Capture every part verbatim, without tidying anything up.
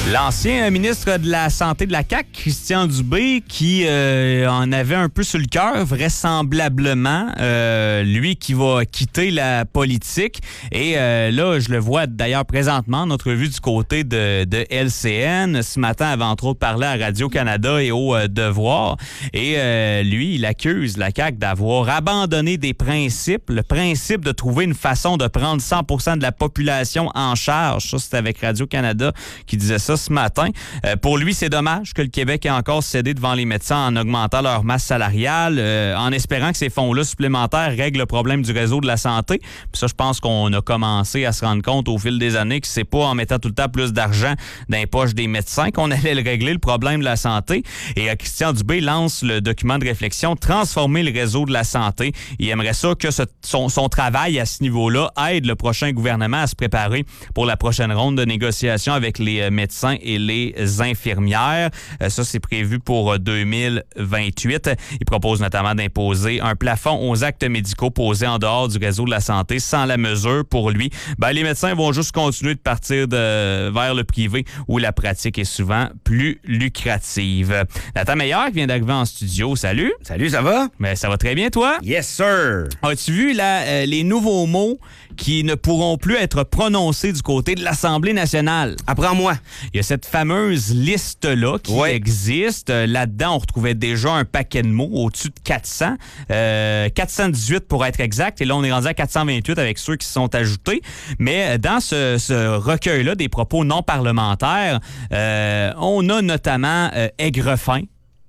L'ancien ministre de la Santé de la C A Q, Christian Dubé, qui euh, en avait un peu sur le cœur, vraisemblablement, euh, lui qui va quitter la politique. Et euh, là, je le vois d'ailleurs présentement, notre vue du côté de, de L C N. Ce matin, avait entre autres parlé à Radio-Canada et au euh, Devoir. Et euh, lui, il accuse la C A Q d'avoir abandonné des principes, le principe de trouver une façon de prendre cent pour cent de la population en charge. Ça, c'est avec Radio-Canada qui disait ça ce matin. Euh, pour lui, c'est dommage que le Québec ait encore cédé devant les médecins en augmentant leur masse salariale, euh, en espérant que ces fonds-là supplémentaires règlent le problème du réseau de la santé. Puis ça, je pense qu'on a commencé à se rendre compte au fil des années que c'est pas en mettant tout le temps plus d'argent dans les poches des médecins qu'on allait le régler, le problème de la santé. Et euh, Christian Dubé lance le document de réflexion « Transformer le réseau de la santé ». Il aimerait ça que ce, son, son travail à ce niveau-là aide le prochain gouvernement à se préparer pour la prochaine ronde de négociations avec les euh, médecins et les infirmières. Euh, ça, c'est prévu pour deux mille vingt-huit. Il propose notamment d'imposer un plafond aux actes médicaux posés en dehors du réseau de la santé. Sans la mesure, pour lui, ben, les médecins vont juste continuer de partir de, vers le privé où la pratique est souvent plus lucrative. Nathan Meilleur qui vient d'arriver en studio. Salut. Salut, ça va? Ben, ça va très bien, toi? Yes, sir. As-tu vu là, euh, les nouveaux mots qui ne pourront plus être prononcés du côté de l'Assemblée nationale? Apprends-moi. Il y a cette fameuse liste-là qui ouais. existe. Euh, là-dedans, on retrouvait déjà un paquet de mots au-dessus de quatre cents. Euh, quatre cent dix-huit pour être exact. Et là, on est rendu à quatre cent vingt-huit avec ceux qui se sont ajoutés. Mais dans ce, ce recueil-là des propos non parlementaires, euh, on a notamment euh, aigrefin.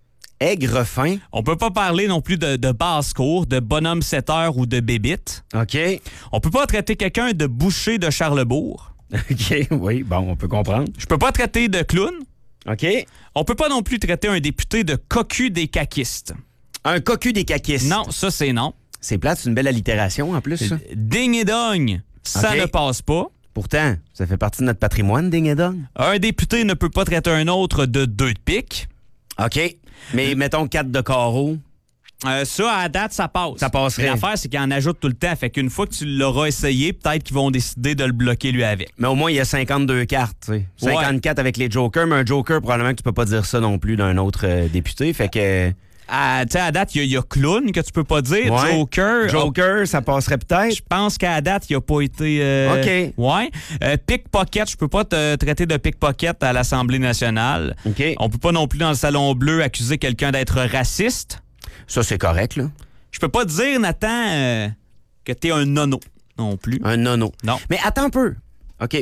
Aigrefin. On peut pas parler non plus de, de basse-cour, de bonhomme sept-heures ou de bébite. OK. On peut pas traiter quelqu'un de boucher de Charlebourg. OK, oui, bon, on peut comprendre. Je peux pas traiter de clown. OK. On peut pas non plus traiter un député de cocu des caquistes. Un cocu des caquistes. Non, ça, c'est non. C'est plate, c'est une belle allitération en plus. Ça. Ding et dong, ça okay. ne passe pas. Pourtant, ça fait partie de notre patrimoine, ding et dong. Un député ne peut pas traiter un autre de deux de pique. OK. Mais mettons quatre de carreau. Euh, ça, à date, ça passe. Ça passerait. Mais l'affaire, c'est qu'il en ajoute tout le temps. Fait qu'une fois que tu l'auras essayé, peut-être qu'ils vont décider de le bloquer lui avec. Mais au moins, il y a cinquante-deux cartes. T'sais. cinquante-quatre ouais. avec les jokers, mais un joker, probablement que tu peux pas dire ça non plus d'un autre euh, député. Fait que... À, à date, il y, y a clown que tu peux pas dire. Ouais. Joker. Joker, oh, ça passerait peut-être. Je pense qu'à date, il n'a pas été... Euh, OK. Ouais. Euh, pickpocket, je peux pas te traiter de pickpocket à l'Assemblée nationale. OK. On peut pas non plus, dans le Salon Bleu, accuser quelqu'un d'être raciste. Ça, c'est correct, là. Je peux pas te dire, Nathan, euh, que t'es un nono non plus. Un nono. Non. Mais attends un peu. OK.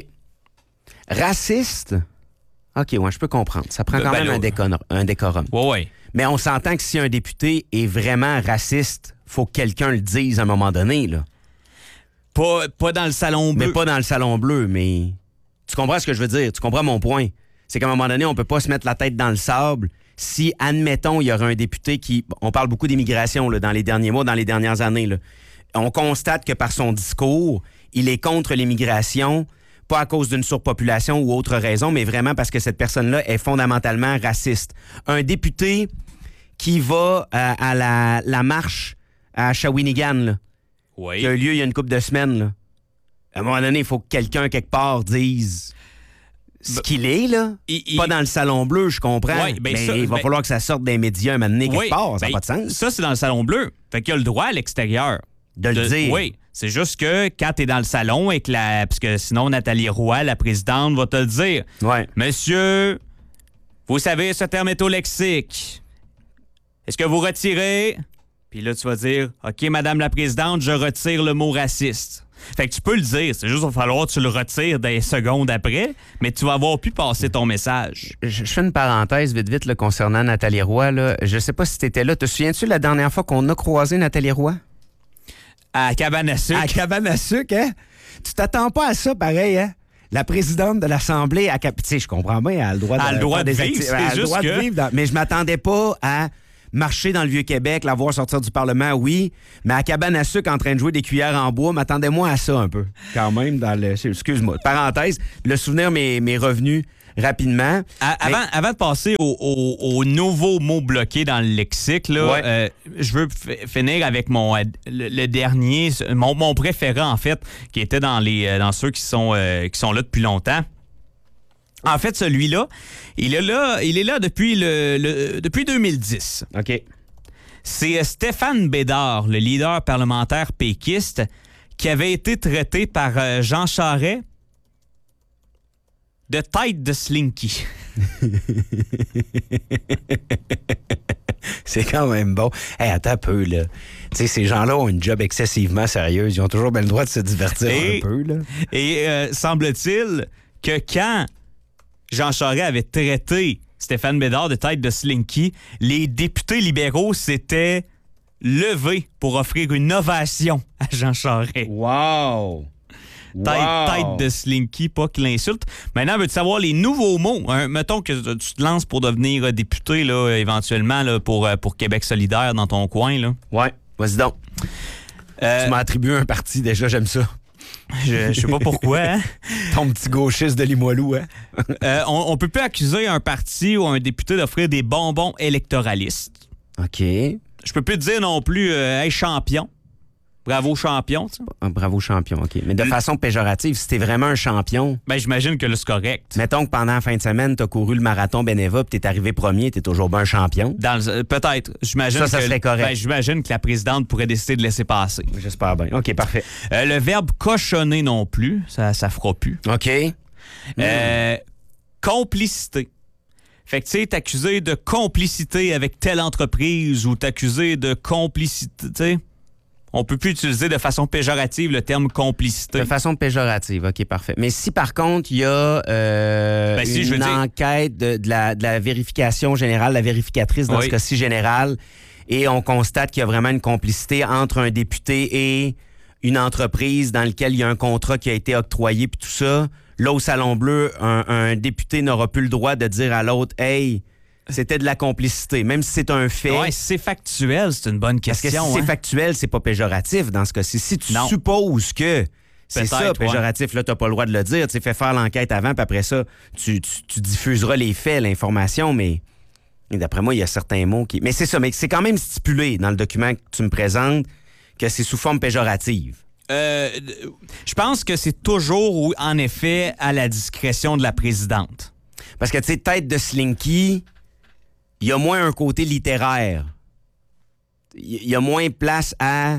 Raciste... OK, ouais, je peux comprendre. Ça prend quand ben même un, décor- un décorum. Ouais, ouais. Mais on s'entend que si un député est vraiment raciste, faut que quelqu'un le dise à un moment donné, là. Pas, pas dans le Salon Bleu. Mais pas dans le Salon Bleu, mais... Tu comprends ce que je veux dire? Tu comprends mon point? C'est qu'à un moment donné, on peut pas se mettre la tête dans le sable. Si, admettons, il y aurait un député qui... On parle beaucoup d'immigration, là, dans les derniers mois, dans les dernières années, là. On constate que par son discours, il est contre l'immigration... Pas à cause d'une surpopulation ou autre raison, mais vraiment parce que cette personne-là est fondamentalement raciste. Un député qui va euh, à la, la marche à Shawinigan, là, oui. qui a eu lieu il y a une couple de semaines, là. À un moment donné, il faut que quelqu'un, quelque part, dise ce qu'il est, là. Il, il... Pas dans le Salon Bleu, je comprends. Oui, ben mais ça, il va ben... falloir que ça sorte des médias un moment donné, quelque oui, part. Ça n'a ben, pas de sens. Ça, c'est dans le Salon Bleu. Fait qu'il a le droit à l'extérieur. De le de... dire. Oui. C'est juste que quand tu es dans le salon et que la. Parce que sinon, Nathalie Roy, la présidente, va te le dire. Ouais. Monsieur, vous savez, ce terme est au lexique. Est-ce que vous retirez? Puis là, tu vas dire, OK, Madame la présidente, je retire le mot raciste. Fait que tu peux le dire. C'est juste qu'il va falloir que tu le retires des secondes après, mais tu vas avoir pu passer ton message. Je, je fais une parenthèse vite, vite, là, concernant Nathalie Roy. Là. Je sais pas si tu étais là. Te souviens-tu la dernière fois qu'on a croisé Nathalie Roy? À Cabane à sucre. À Cabane à sucre, hein? Tu t'attends pas à ça, pareil, hein? La présidente de l'Assemblée, à Cap... Tu sais, je comprends bien, elle a le droit de, elle a le droit de vivre. Elle a le droit de vivre dans... Mais je m'attendais pas à marcher dans le Vieux-Québec, la voir sortir du Parlement, oui. Mais à Cabane à sucre, en train de jouer des cuillères en bois, m'attendais-moi à ça un peu. Quand même, dans le... Excuse-moi. Parenthèse, le souvenir m'est, m'est revenu rapidement. À, avant, mais... avant de passer au, au, au nouveau mot bloqué dans le lexique, là, ouais. euh, je veux f- finir avec mon le, le dernier, mon, mon préféré en fait, qui était dans les dans ceux qui sont euh, qui sont là depuis longtemps. En fait, celui-là, il est là, il est là depuis, le, le, depuis deux mille dix. OK. C'est Stéphane Bédard, le leader parlementaire péquiste, qui avait été traité par Jean Charest de tête de slinky. C'est quand même bon. Hey, attends un peu, là. Tu sais, ces gens-là ont une job excessivement sérieuse. Ils ont toujours bien le droit de se divertir et, un peu, là. Et euh, semble-t-il que quand Jean Charest avait traité Stéphane Bédard de tête de slinky, les députés libéraux s'étaient levés pour offrir une ovation à Jean Charest. Wow! Tête, wow. tête de slinky, pas qu'il l'insulte. Maintenant, veux-tu savoir les nouveaux mots? Hein? Mettons que tu te lances pour devenir député, là, éventuellement, là, pour, pour Québec solidaire dans ton coin. Là. Ouais, vas-y donc. Euh, tu m'as attribué un parti, déjà, j'aime ça. Je, je sais pas pourquoi. Hein? Ton petit gauchiste de Limoilou, hein? euh, on, on peut plus accuser un parti ou un député d'offrir des bonbons électoralistes. OK. Je peux plus te dire non plus, euh, hey, champion. Bravo champion, tu sais. Ah, bravo champion, OK. Mais de Le... façon péjorative, si t'es vraiment un champion... Ben, j'imagine que là, c'est correct. Mettons que pendant la fin de semaine, t'as couru le marathon Beneva puis t'es arrivé premier, t'es toujours bien un champion. Dans le... Peut-être. J'imagine ça, ça que... serait correct. Ben, j'imagine que la présidente pourrait décider de laisser passer. J'espère bien. OK, parfait. Euh, le verbe cochonner non plus, ça, ça fera plus. OK. Euh, mmh. Complicité. Fait que, tu sais, t'accusé de complicité avec telle entreprise ou t'accusé de complicité, tu sais... On peut plus utiliser de façon péjorative le terme complicité. De façon péjorative, OK, parfait. Mais si, par contre, il y a euh, ben, si, une enquête de, de, la, de la vérification générale, la vérificatrice dans oui. ce cas-ci général, et on constate qu'il y a vraiment une complicité entre un député et une entreprise dans laquelle il y a un contrat qui a été octroyé, puis tout ça, là, au Salon Bleu, un, un député n'aura plus le droit de dire à l'autre « Hey, c'était de la complicité », même si c'est un fait. Oui, si c'est factuel, c'est une bonne question. Parce que si hein? c'est factuel, c'est pas péjoratif dans ce cas-ci. Si tu non. supposes que c'est Peut-être, ça, péjoratif, ouais. là, t'as pas le droit de le dire. Tu sais, fais faire l'enquête avant, puis après ça, tu, tu, tu diffuseras les faits, l'information, mais d'après moi, il y a certains mots qui... Mais c'est ça, mais c'est quand même stipulé dans le document que tu me présentes que c'est sous forme péjorative. Euh, je pense que c'est toujours, en effet, à la discrétion de la présidente. Parce que, tu sais, tête de slinky... il y a moins un côté littéraire. Il y a moins place à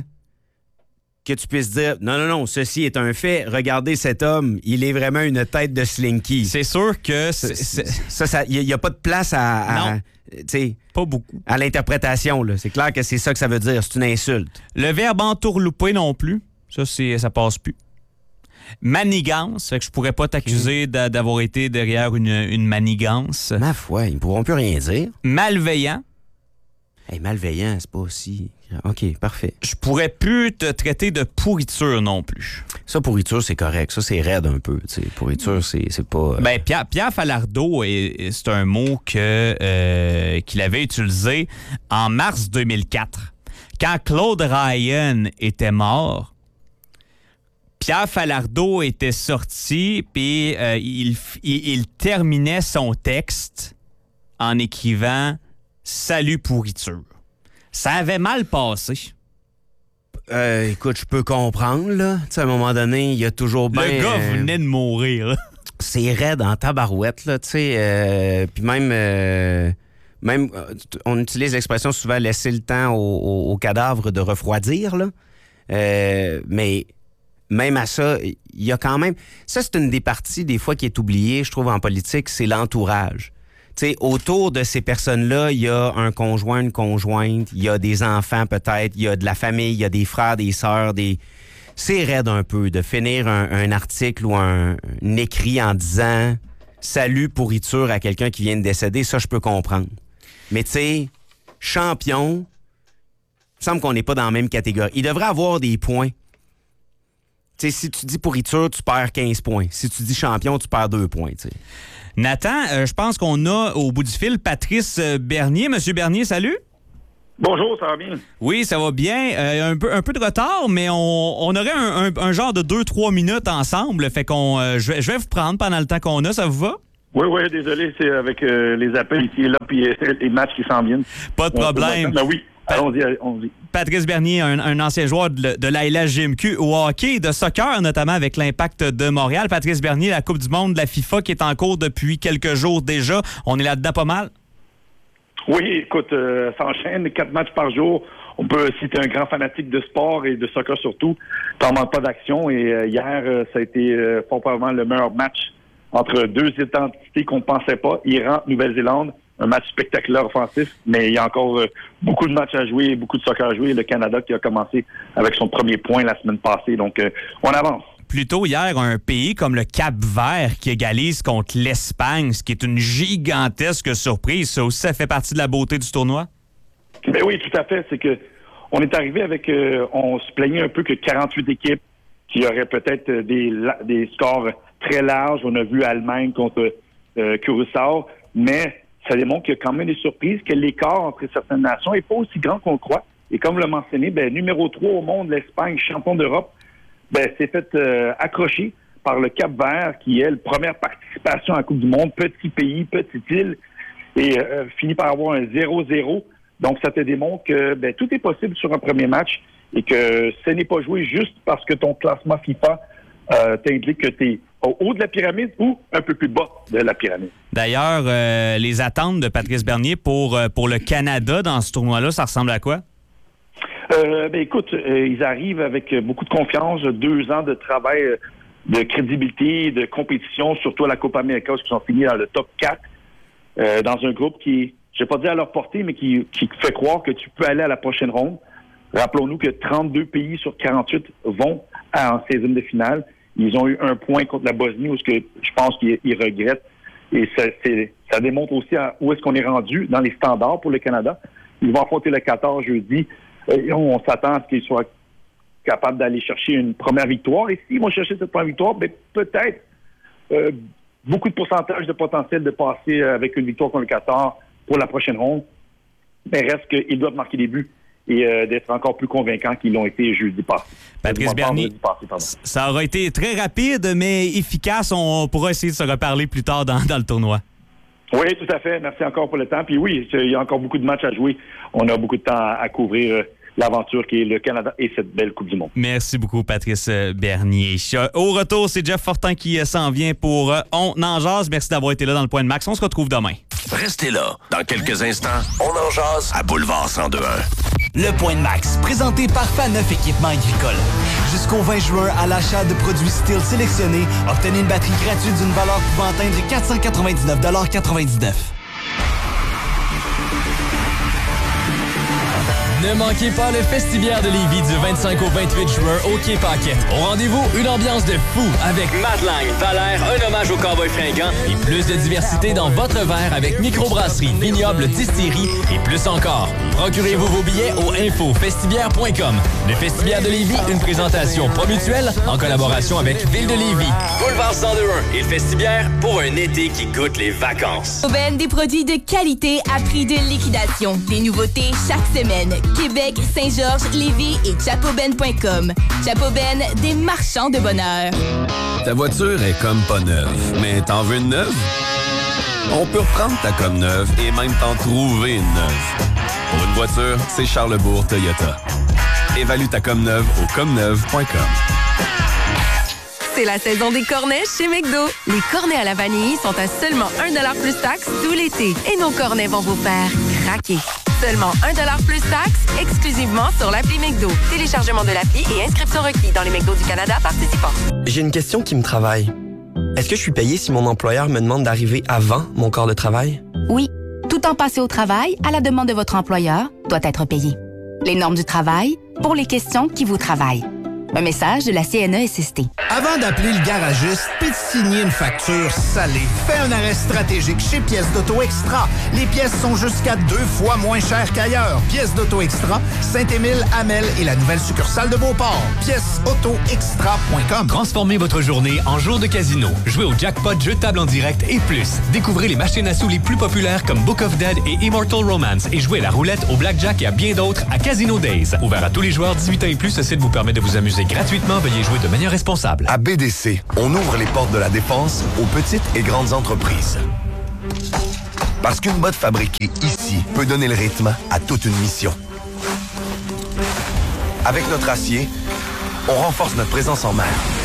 que tu puisses dire « Non, non, non, ceci est un fait. Regardez cet homme, il est vraiment une tête de slinky. » C'est sûr que... C'est, c'est... Ça, il n'y a, a pas de place à... à non, pas beaucoup. À l'interprétation, là. C'est clair que c'est ça que ça veut dire. C'est une insulte. Le verbe entourlouper non plus. Ça, c'est, ça passe plus. Manigance, fait que je pourrais pas t'accuser okay. d'avoir été derrière une, une manigance. Ma foi, ils ne pourront plus rien dire. Malveillant. Hey, malveillant, c'est pas aussi... OK, parfait. Je pourrais plus te traiter de pourriture non plus. Ça, pourriture, c'est correct. Ça, c'est raide un peu. T'sais. Pourriture, c'est, c'est pas... Euh... Ben, Pierre, Pierre Falardeau, est, c'est un mot que, euh, qu'il avait utilisé en mars deux mille quatre. Quand Claude Ryan était mort, Pierre Falardeau était sorti, puis euh, il, il, il terminait son texte en écrivant « Salut pourriture ». Ça avait mal passé. Euh, écoute, je peux comprendre, là. Tu sais, à un moment donné, il y a toujours bien... Le gars venait de mourir, là. C'est raide en tabarouette, là, tu sais. Euh, puis même... Euh, même, on utilise l'expression souvent « laisser le temps au, au, au cadavre de refroidir », là. Euh, mais... Même à ça, il y a quand même... Ça, c'est une des parties, des fois, qui est oubliée, je trouve, en politique, c'est l'entourage. Tu sais, autour de ces personnes-là, il y a un conjoint, une conjointe, il y a des enfants, peut-être, il y a de la famille, il y a des frères, des sœurs, des... C'est raide un peu de finir un, un article ou un, un écrit en disant « Salut, pourriture » à quelqu'un qui vient de décéder. Ça, je peux comprendre. Mais tu sais, champion, il me semble qu'on n'est pas dans la même catégorie. Il devrait avoir des points. T'sais, si tu dis pourriture, tu perds quinze points. Si tu dis champion, tu perds deux points. T'sais. Nathan, euh, je pense qu'on a au bout du fil Patrice Bernier. Monsieur Bernier, salut. Bonjour, ça va bien? Oui, ça va bien. Euh, un, peu, un peu de retard, mais on, on aurait un, un, un genre de deux trois minutes ensemble. Fait qu'on, euh, je, vais, je vais vous prendre pendant le temps qu'on a. Ça vous va? Oui, oui, désolé, c'est avec euh, les appels ici et là, puis euh, les matchs qui s'en viennent. Pas de problème. Ben oui. Allons-y, allons-y. Patrice Bernier, un, un ancien joueur de, de la L H G M Q au hockey, de soccer, notamment avec l'Impact de Montréal. Patrice Bernier, la Coupe du monde de la FIFA qui est en cours depuis quelques jours déjà. On est là-dedans pas mal? Oui, écoute, euh, ça enchaîne, quatre matchs par jour. On peut, si tu es un grand fanatique de sport et de soccer surtout, t'en manques pas d'action. Et euh, hier, euh, ça a été euh, fort probablement le meilleur match entre deux identités qu'on ne pensait pas. Iran, Nouvelle-Zélande. Un match spectaculaire offensif, mais il y a encore euh, beaucoup de matchs à jouer, beaucoup de soccer à jouer. Le Canada qui a commencé avec son premier point la semaine passée. Donc, euh, on avance. Plutôt hier, un pays comme le Cap-Vert qui égalise contre l'Espagne, ce qui est une gigantesque surprise. Ça aussi, ça fait partie de la beauté du tournoi? Ben oui, tout à fait. C'est que on est arrivé avec... Euh, on se plaignait un peu que quarante-huit équipes qui auraient peut-être des, des scores très larges. On a vu Allemagne contre euh, Curaçao, mais... ça démontre qu'il y a quand même des surprises, que l'écart entre certaines nations n'est pas aussi grand qu'on le croit. Et comme l'a mentionné, ben, numéro trois au monde, l'Espagne, champion d'Europe, ben, s'est fait euh, accrocher par le Cap-Vert, qui est la première participation à la Coupe du monde, petit pays, petite île, et euh, finit par avoir un zéro zéro. Donc, ça te démontre que ben, tout est possible sur un premier match et que ce n'est pas joué juste parce que ton classement FIFA euh, t'indique que tu es au haut de la pyramide ou un peu plus bas de la pyramide. D'ailleurs, euh, les attentes de Patrice Bernier pour, euh, pour le Canada dans ce tournoi-là, ça ressemble à quoi? Euh, ben écoute, euh, ils arrivent avec beaucoup de confiance, deux ans de travail, euh, de crédibilité, de compétition, surtout à la Coupe América, qui sont finis dans le top quatre, euh, dans un groupe qui, je ne vais pas dire à leur portée, mais qui, qui fait croire que tu peux aller à la prochaine ronde. Rappelons-nous que trente-deux pays sur quarante-huit vont à, en seizième de finale. Ils ont eu un point contre la Bosnie, où ce que je pense qu'ils ils regrettent. Et ça, c'est, ça démontre aussi à, où est-ce qu'on est rendu dans les standards pour le Canada. Ils vont affronter le Qatar jeudi. Et on s'attend à ce qu'ils soient capables d'aller chercher une première victoire. Et s'ils vont chercher cette première victoire, ben, peut-être euh, beaucoup de pourcentage de potentiel de passer avec une victoire contre le Qatar pour la prochaine ronde. Mais reste qu'ils doivent marquer des buts et euh, d'être encore plus convaincants qu'ils l'ont été jeudi passé. Patrice Bernier, ça aura été très rapide, mais efficace. On pourra essayer de se reparler plus tard dans, dans le tournoi. Oui, tout à fait. Merci encore pour le temps. Puis oui, il y a encore beaucoup de matchs à jouer. On a beaucoup de temps à, à couvrir euh, l'aventure qui est le Canada et cette belle Coupe du monde. Merci beaucoup, Patrice Bernier. Au retour, c'est Jeff Fortin qui s'en vient pour euh, On en jase. Merci d'avoir été là dans le Point de Max. On se retrouve demain. Restez là. Dans quelques instants, On en jase à Boulevard cent deux un. Le Point de Max, présenté par Faneuf Équipement Agricole. Jusqu'au vingt juin, à l'achat de produits Steel sélectionnés, obtenez une batterie gratuite d'une valeur pouvant atteindre quatre cent quatre-vingt-dix-neuf dollars quatre-vingt-dix-neuf. Ne manquez pas le Festibiaire de Lévis du vingt-cinq au vingt-huit juin au Quai Paquette. Au rendez-vous, une ambiance de fou avec Matt Lang, Valère, un hommage au cowboy fringant et plus de diversité dans votre verre avec microbrasserie, vignoble, distillerie et plus encore. Procurez-vous vos billets au info festibiaire point com. Le Festibiaire de Lévis, une présentation Promutuelle en collaboration avec Ville de Lévis. Boulevard cent deux un et le Festibiaire pour un été qui goûte les vacances. Chapoben, des produits de qualité à prix de liquidation. Des nouveautés chaque semaine. Québec, Saint-Georges, Lévis et chapoben point com. Chapoben, des marchands de bonheur. Ta voiture est comme pas neuve, mais t'en veux une neuve? On peut reprendre ta comme neuve et même t'en trouver une neuve. Pour une voiture, c'est Charlebourg Toyota. Évalue ta comme neuve au comme neuve point com. C'est la saison des cornets chez McDo. Les cornets à la vanille sont à seulement un dollar plus taxe tout l'été. Et nos cornets vont vous faire craquer. Seulement un dollar plus taxe, exclusivement sur l'appli McDo. Téléchargement de l'appli et inscription requis dans les McDo du Canada participants. J'ai une question qui me travaille. Est-ce que je suis payé si mon employeur me demande d'arriver avant mon quart de travail? Oui. Tout temps passé au travail, à la demande de votre employeur, doit être payé. Les normes du travail, pour les questions qui vous travaillent. Un message de la C N E S S T. Avant d'appeler le garagiste puis de signer une facture salée, fais un arrêt stratégique chez Pièces d'Auto Extra. Les pièces sont jusqu'à deux fois moins chères qu'ailleurs. Pièces d'Auto Extra, Saint-Émile, Hamel et la nouvelle succursale de Beauport. pièces auto extra point com. Transformez votre journée en jour de casino. Jouez au jackpot, jeu de table en direct et plus. Découvrez les machines à sous les plus populaires comme Book of Dead et Immortal Romance et jouez à la roulette, au blackjack et à bien d'autres à Casino Days. Ouvert à tous les joueurs dix-huit ans et plus, ce site vous permet de vous amuser gratuitement. Veuillez jouer de manière responsable. À B D C, on ouvre les portes de la défense aux petites et grandes entreprises. Parce qu'une botte fabriquée ici peut donner le rythme à toute une mission. Avec notre acier, on renforce notre présence en mer.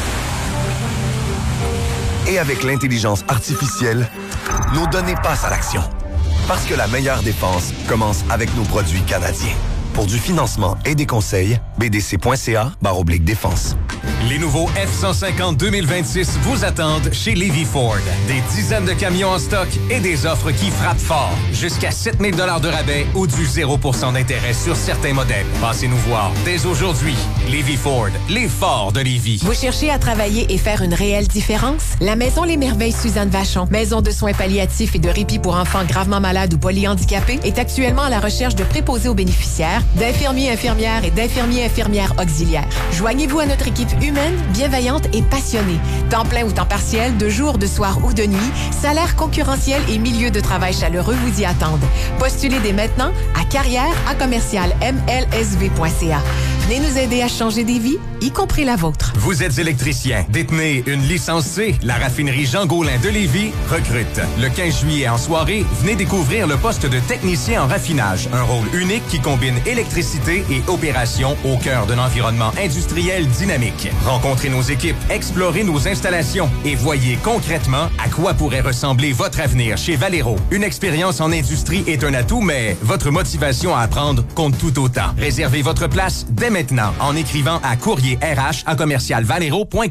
Et avec l'intelligence artificielle, nos données passent à l'action. Parce que la meilleure défense commence avec nos produits canadiens. Pour du financement et des conseils, b d c point c a barre oblique défense. Les nouveaux F cent cinquante deux mille vingt-six vous attendent chez Levy Ford. Des dizaines de camions en stock et des offres qui frappent fort. Jusqu'à sept mille dollars de rabais ou du zéro pour cent d'intérêt sur certains modèles. Passez-nous voir dès aujourd'hui. Levy Ford, les forts de Lévis. Vous cherchez à travailler et faire une réelle différence? La Maison Les Merveilles Suzanne Vachon, maison de soins palliatifs et de répit pour enfants gravement malades ou polyhandicapés, est actuellement à la recherche de préposés aux bénéficiaires, d'infirmiers infirmières et d'infirmiers infirmières auxiliaires. Joignez-vous à notre équipe humaine, bienveillante et passionnée. Temps plein ou temps partiel, de jour, de soir ou de nuit, salaire concurrentiel et milieu de travail chaleureux vous y attendent. Postulez dès maintenant à carrière à commercial m l s v point c a. Venez nous aider à changer des vies, y compris la vôtre. Vous êtes électricien, détenez une licence C. La raffinerie Jean Gaulin de Lévis recrute. Le quinze juillet en soirée, venez découvrir le poste de technicien en raffinage. Un rôle unique qui combine électricité et opération au cœur d'un environnement industriel dynamique. Rencontrez nos équipes, explorez nos installations et voyez concrètement à quoi pourrait ressembler votre avenir chez Valero. Une expérience en industrie est un atout, mais votre motivation à apprendre compte tout autant. Réservez votre place dès maintenant en écrivant à courrier r h à commercial valero point com.